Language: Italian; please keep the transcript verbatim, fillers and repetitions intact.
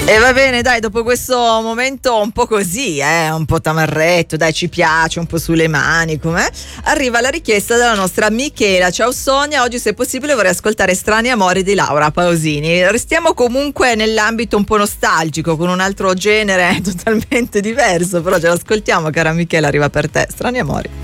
E va bene, dai, dopo questo momento un po' così, eh, un po' tamarretto, dai, ci piace, un po' sulle mani, com'è? Arriva la richiesta della nostra Michela. Ciao Sonia, oggi se possibile vorrei ascoltare Strani amori di Laura Pausini. Restiamo comunque nell'ambito un po' nostalgico, con un altro genere totalmente diverso, però ce l'ascoltiamo, cara Michela, arriva per te, Strani amori.